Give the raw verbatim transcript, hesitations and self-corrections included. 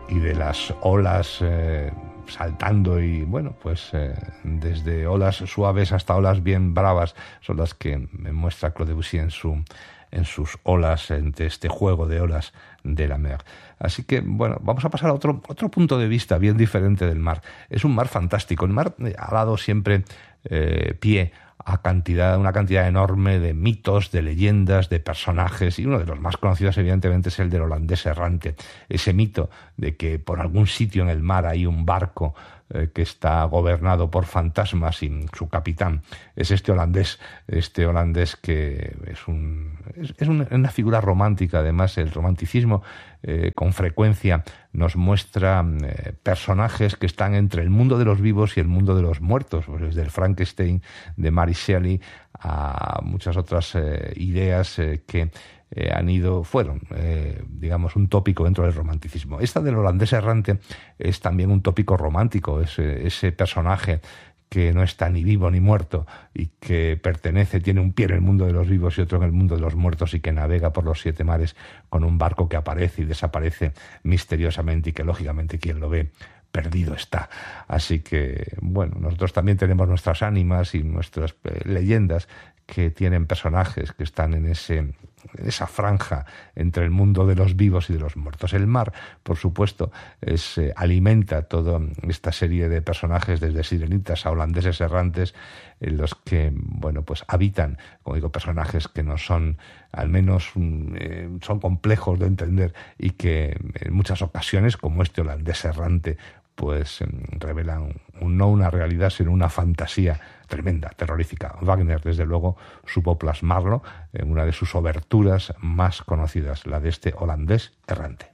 y de las olas eh, saltando y, bueno, pues eh, desde olas suaves hasta olas bien bravas son las que me muestra Claude Debussy en su en sus olas, entre este juego de olas de la mer. Así que, bueno, vamos a pasar a otro, otro punto de vista bien diferente del mar. Es un mar fantástico. El mar ha dado siempre eh, pie a cantidad, una cantidad enorme de mitos, de leyendas, de personajes, y uno de los más conocidos evidentemente es el del holandés errante. Ese mito de que por algún sitio en el mar hay un barco eh, que está gobernado por fantasmas y su capitán es este holandés, este holandés que es, un, es, es una, una figura romántica. Además, el romanticismo eh, con frecuencia nos muestra eh, personajes que están entre el mundo de los vivos y el mundo de los muertos, pues desde el Frankenstein de Mary Shelley a muchas otras eh, ideas eh, que eh, han ido, fueron, eh, digamos, un tópico dentro del romanticismo. Esta del holandés errante es también un tópico romántico, es, ese personaje que no está ni vivo ni muerto y que pertenece, tiene un pie en el mundo de los vivos y otro en el mundo de los muertos y que navega por los siete mares con un barco que aparece y desaparece misteriosamente y que, lógicamente, quien lo ve perdido está. Así que, bueno, nosotros también tenemos nuestras ánimas y nuestras eh, leyendas que tienen personajes que están en ese, en esa franja entre el mundo de los vivos y de los muertos. El mar, por supuesto, es, eh, alimenta toda esta serie de personajes, desde sirenitas a holandeses errantes, en los que, bueno, pues habitan, como digo, personajes que no son, al menos, eh, son complejos de entender y que en muchas ocasiones, como este holandés errante, pues eh, revelan un, no una realidad, sino una fantasía tremenda, terrorífica. Wagner, desde luego, supo plasmarlo en una de sus oberturas más conocidas, la de este holandés errante.